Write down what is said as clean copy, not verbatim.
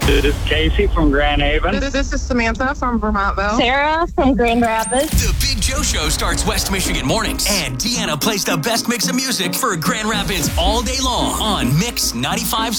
This is Casey from Grand Haven. This is Samantha from Vermontville. Sarah from Grand Rapids. The Big Joe Show starts West Michigan mornings, and Deanna plays the best mix of music for Grand Rapids all day long on Mix 95.